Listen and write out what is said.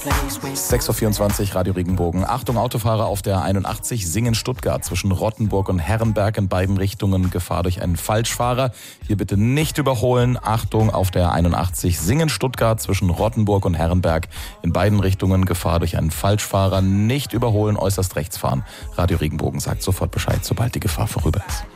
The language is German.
6:24 Uhr, Radio Regenbogen. Achtung, Autofahrer auf der 81 Singen-Stuttgart zwischen Rottenburg und Herrenberg in beiden Richtungen. Gefahr durch einen Falschfahrer. Hier bitte nicht überholen. Achtung, auf der 81 Singen-Stuttgart zwischen Rottenburg und Herrenberg in beiden Richtungen. Gefahr durch einen Falschfahrer. Nicht überholen, äußerst rechts fahren. Radio Regenbogen sagt sofort Bescheid, sobald die Gefahr vorüber ist.